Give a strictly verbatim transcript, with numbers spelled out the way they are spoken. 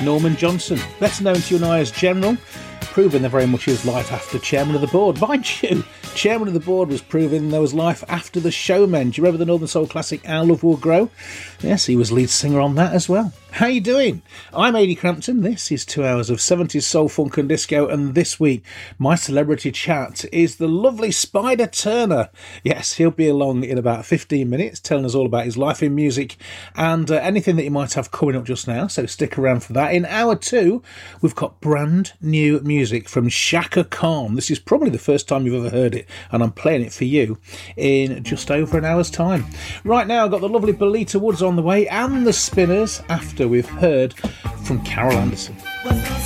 Norman Johnson, better known to you and I as General, proving there very much is life after Chairman of the Board. Mind you, Chairman of the Board was proving there was life after the Showmen. Do you remember the Northern Soul classic Our Love Will Grow? Yes, he was lead singer on that as well. How you doing? I'm Ady Crampton. This is two hours of seventies soul, funk and disco, and this week my celebrity chat is the lovely Spider Turner. Yes, he'll be along in about fifteen minutes telling us all about his life in music and uh, anything that he might have coming up just now, so stick around for that. In hour two, we've got brand new music from Chaka Khan. This is probably the first time you've ever heard it, and I'm playing it for you in just over an hour's time. Right now, I've got the lovely Belita Woods on the way and the Spinners after we've heard from Carol Anderson.